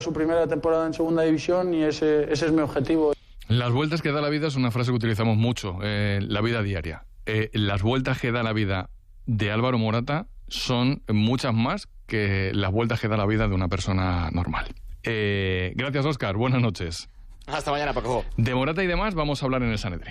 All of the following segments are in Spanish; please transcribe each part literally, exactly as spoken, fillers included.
su primera temporada en segunda división y ese, ese es mi objetivo. Las vueltas que da la vida es una frase que utilizamos mucho en la vida diaria. Eh, las vueltas que da la vida de Álvaro Morata son muchas más que las vueltas que da la vida de una persona normal. Eh, gracias, Óscar. Buenas noches. Hasta mañana, Paco. De Morata y demás vamos a hablar en el Sanedrín.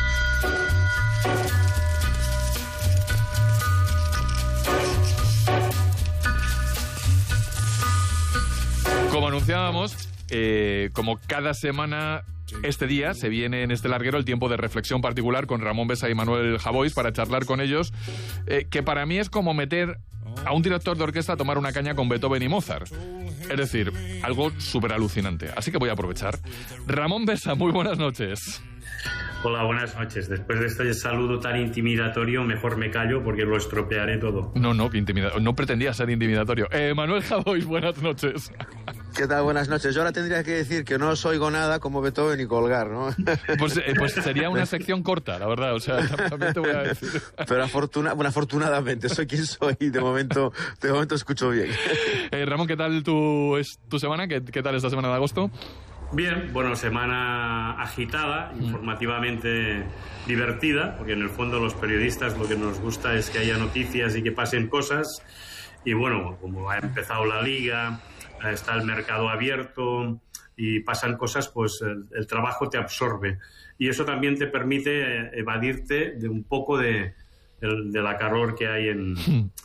Como anunciábamos, eh, como cada semana, este día se viene en este larguero el tiempo de reflexión particular con Ramón Besa y Manuel Javois para charlar con ellos, eh, que para mí es como meter a un director de orquesta a tomar una caña con Beethoven y Mozart. Es decir, algo súper alucinante. Así que voy a aprovechar. Ramón Besa, muy buenas noches. Hola, buenas noches. Después de este saludo tan intimidatorio, mejor me callo porque lo estropearé todo. No, no, que intimida- no pretendía ser intimidatorio. Eh, Manuel Javois, buenas noches. ¿Qué tal? Buenas noches. Yo ahora tendría que decir que no os oigo nada como Beethoven y colgar, ¿no? Pues, eh, pues sería una sección corta, la verdad. O sea, también te voy a decir. Pero afortuna- bueno, afortunadamente, soy quien soy y de momento, de momento escucho bien. Eh, Ramón, ¿qué tal tu, es, tu semana? ¿Qué, ¿Qué tal esta semana de agosto? Bien, bueno, semana agitada, informativamente divertida, porque en el fondo los periodistas lo que nos gusta es que haya noticias y que pasen cosas. Y bueno, como ha empezado la liga, está el mercado abierto y pasan cosas, pues el, el trabajo te absorbe. Y eso también te permite evadirte de un poco de, de, de la calor que hay en...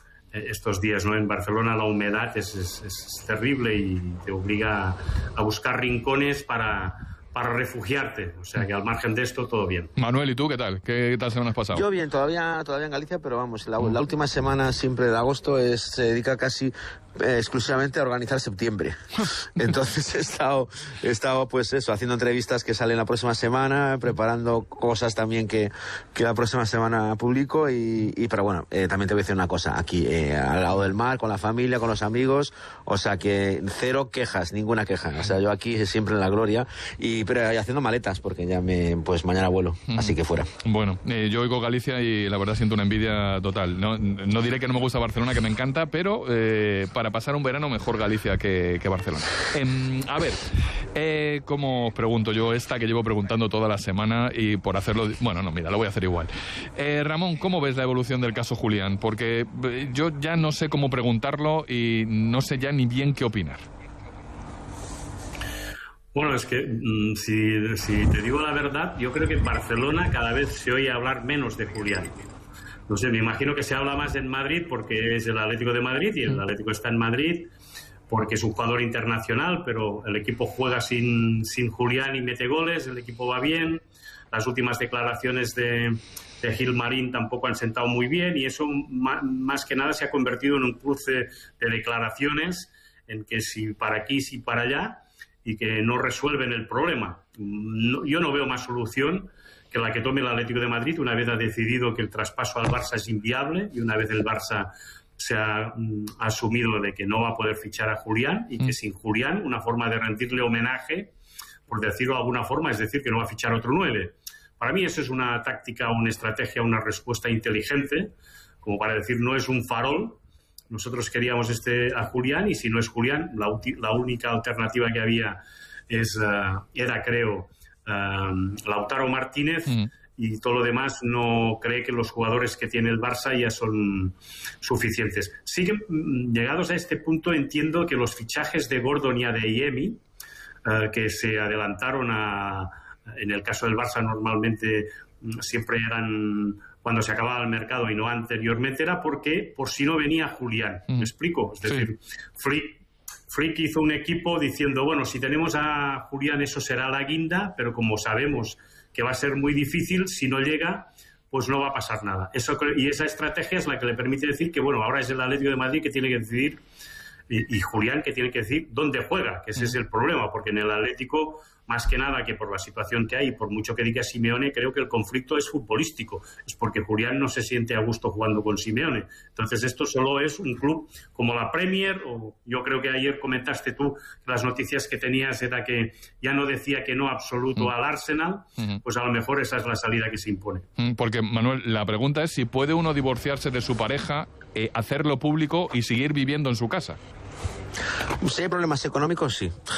estos días, ¿no? En Barcelona la humedad es, es, es terrible y te obliga a buscar rincones para, para refugiarte. O sea que al margen de esto, todo bien. Manuel, ¿y tú qué tal? ¿Qué tal semana has pasado? Yo bien, todavía, todavía en Galicia, pero vamos, la, la última semana siempre de agosto es, se dedica casi eh, exclusivamente a organizar septiembre. Entonces he estado, he estado pues eso, haciendo entrevistas que salen la próxima semana, preparando cosas también que, que la próxima semana publico y, y pero bueno, eh, también te voy a decir una cosa, aquí eh, al lado del mar, con la familia, con los amigos, o sea que cero quejas, ninguna queja, o sea yo aquí siempre en la gloria, y pero haciendo maletas porque ya me, pues mañana vuelo, así que fuera. Bueno, eh, yo oigo Galicia y la verdad siento una envidia total. No, no diré que no me gusta Barcelona, que me encanta, pero eh, para pasar un verano mejor Galicia que, que Barcelona. Eh, a ver, eh, ¿cómo os pregunto yo esta que llevo preguntando toda la semana y por hacerlo... Bueno, no, mira, lo voy a hacer igual. Eh, Ramón, ¿cómo ves la evolución del caso Julián? Porque eh, yo ya no sé cómo preguntarlo y no sé ya ni bien qué opinar. Bueno, es que mmm, si, si te digo la verdad, yo creo que en Barcelona cada vez se oye hablar menos de Julián. No sé, me imagino que se habla más en Madrid porque es el Atlético de Madrid y el Atlético está en Madrid porque es un jugador internacional, pero el equipo juega sin, sin Julián y mete goles, el equipo va bien. Las últimas declaraciones de, de Gil Marín tampoco han sentado muy bien y eso más, más que nada se ha convertido en un cruce de declaraciones en que si para aquí, si para allá, y que no resuelven el problema. No, yo no veo más solución que la que tome el Atlético de Madrid una vez ha decidido que el traspaso al Barça es inviable y una vez el Barça se ha mm, asumido de que no va a poder fichar a Julián y que sin Julián una forma de rendirle homenaje, por decirlo de alguna forma, es decir, que no va a fichar otro nueve. Para mí eso es una táctica, una estrategia, una respuesta inteligente, como para decir no es un farol. Nosotros queríamos este a Julián y si no es Julián, la, la única alternativa que había es, uh, era, creo, uh, Lautaro Martínez mm. y todo lo demás no cree que los jugadores que tiene el Barça ya son suficientes. Sí que llegados a este punto entiendo que los fichajes de Gordon y Adeyemi, uh, que se adelantaron a, en el caso del Barça normalmente siempre eran... cuando se acababa el mercado y no anteriormente, era porque por si no venía Julián. ¿Me explico? Es decir, sí. Flick, Flick hizo un equipo diciendo, bueno, si tenemos a Julián eso será la guinda, pero como sabemos que va a ser muy difícil, si no llega, pues no va a pasar nada. Eso, y esa estrategia es la que le permite decir que, bueno, ahora es el Atlético de Madrid que tiene que decidir, y, y Julián que tiene que decir dónde juega, que ese es el problema, porque en el Atlético... más que nada que por la situación que hay, por mucho que diga Simeone, creo que el conflicto es futbolístico. Es porque Julián no se siente a gusto jugando con Simeone. Entonces esto solo es un club como la Premier, o yo creo que ayer comentaste tú que las noticias que tenías era que ya no decía que no absoluto mm. al Arsenal, mm-hmm. pues a lo mejor esa es la salida que se impone. Mm, porque, Manuel, la pregunta es si puede uno divorciarse de su pareja, eh, hacerlo público y seguir viviendo en su casa. Si hay problemas económicos, sí.